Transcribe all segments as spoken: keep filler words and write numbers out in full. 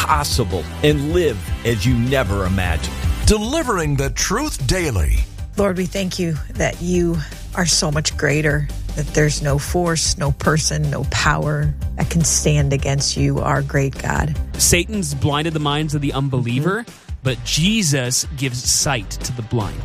possible and live as you never imagined. Delivering the truth daily. Lord, we thank you that you are so much greater, that there's no force, no person, no power that can stand against you, our great God. Satan's blinded the minds of the unbeliever, mm-hmm. but Jesus gives sight to the blind.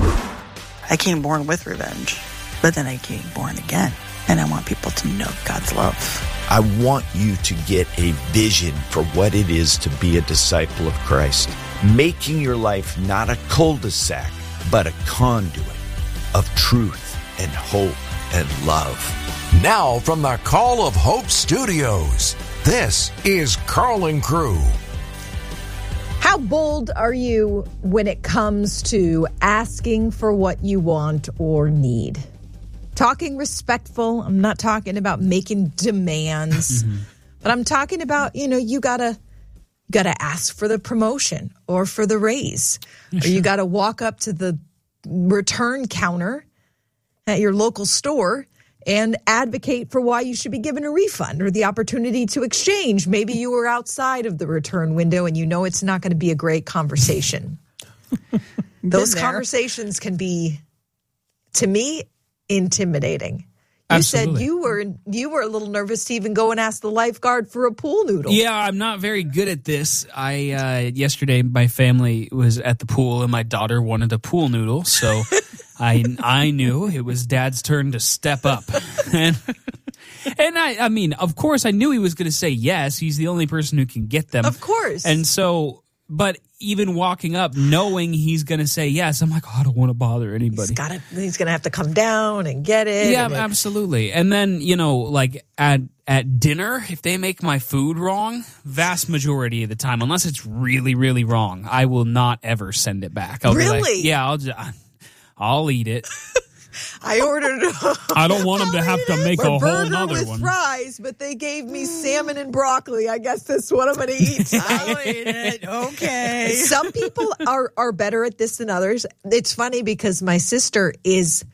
I came born with revenge, but then I came born again, and I want people to know God's love. I want you to get a vision for what it is to be a disciple of Christ, making your life not a cul-de-sac, but a conduit of truth and hope and love. Now from the Call of Hope Studios, this is Karl and Crew. How bold are you when it comes to asking for what you want or need? Talking respectful. I'm not talking about making demands, mm-hmm. but I'm talking about, you know, you gotta gotta ask for the promotion or for the raise, sure. or you gotta walk up to the return counter at your local store and advocate for why you should be given a refund or the opportunity to exchange. Maybe you were outside of the return window and you know it's not going to be a great conversation. Those conversations can be, to me, intimidating. You Absolutely. said you were you were a little nervous to even go and ask the lifeguard for a pool noodle. Yeah, I'm not very good at this. I uh, yesterday my family was at the pool and my daughter wanted a pool noodle, so I I knew it was Dad's turn to step up. And and I I mean, of course I knew he was going to say yes. He's the only person who can get them. Of course. And so but even walking up, knowing he's going to say yes, I'm like, oh, I don't want to bother anybody. He's, gotta, he's going to have to come down and get it. Yeah, and absolutely. And then, you know, like at at dinner, if they make my food wrong, vast majority of the time, unless it's really, really wrong, I will not ever send it back. I'll really? Be like, yeah, I'll just, I'll eat it. I ordered. I don't want them to have to make a, a whole nother with one. Fries, but they gave me salmon and broccoli. I guess that's what I'm going to eat. I'll eat it. Okay. Some people are are better at this than others. It's funny because my sister is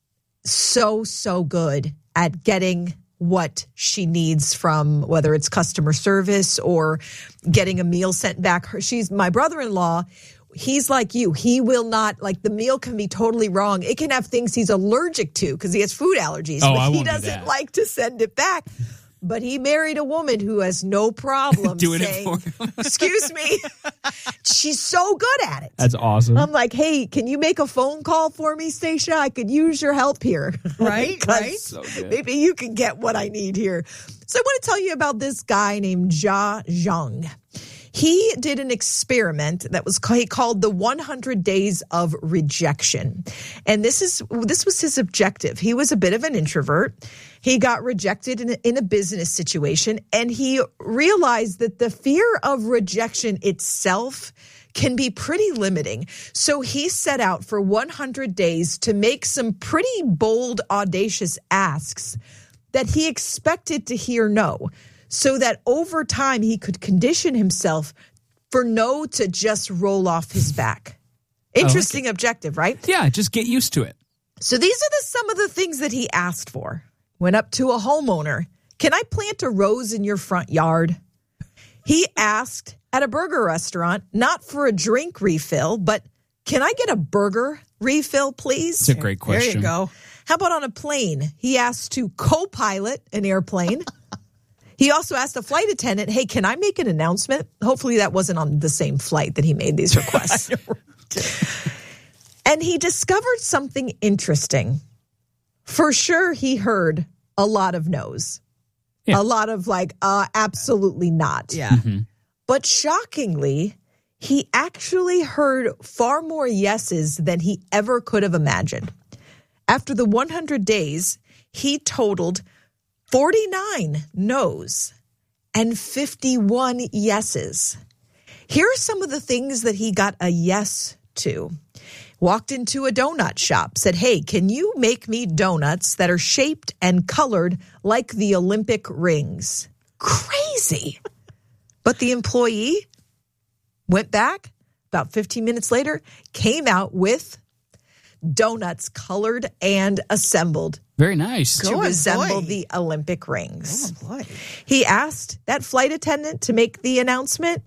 so so good at getting what she needs from whether it's customer service or getting a meal sent back. She's my brother-in-law. He's like you. He will not, like, the meal can be totally wrong. It can have things he's allergic to because he has food allergies. Oh, but I he won't do doesn't that. like to send it back. But he married a woman who has no problem Doing saying, it for him. excuse me. She's so good at it. That's awesome. I'm like, hey, can you make a phone call for me, Stacia? I could use your help here. Right, right. So good. Maybe you can get what I need here. So I want to tell you about this guy named Jia Zhang. He did an experiment that was called the one hundred days of rejection. And this is this was his objective. He was a bit of an introvert. He got rejected in a, in a business situation, and he realized that the fear of rejection itself can be pretty limiting. So he set out for one hundred days to make some pretty bold, audacious asks that he expected to hear no, so that over time he could condition himself for no to just roll off his back. Interesting like objective, right? Yeah, just get used to it. So these are the, some of the things that he asked for. Went up to a homeowner. Can I plant a rose in your front yard? He asked at a burger restaurant, not for a drink refill, but can I get a burger refill, please? It's a great question. There you go. How about on a plane? He asked to co-pilot an airplane. He also asked a flight attendant, hey, can I make an announcement? Hopefully that wasn't on the same flight that he made these requests. And he discovered something interesting. For sure, he heard a lot of no's. Yeah. A lot of like, uh, absolutely not. Yeah. Mm-hmm. But shockingly, he actually heard far more yeses than he ever could have imagined. After the one hundred days, he totaled forty-nine no's and fifty-one yeses. Here are some of the things that he got a yes to. Walked into a donut shop, said, hey, can you make me donuts that are shaped and colored like the Olympic rings? Crazy. But the employee went back about fifteen minutes later, came out with donuts colored and assembled. Very nice. To Good resemble boy. the Olympic rings. Oh, boy. He asked that flight attendant to make the announcement.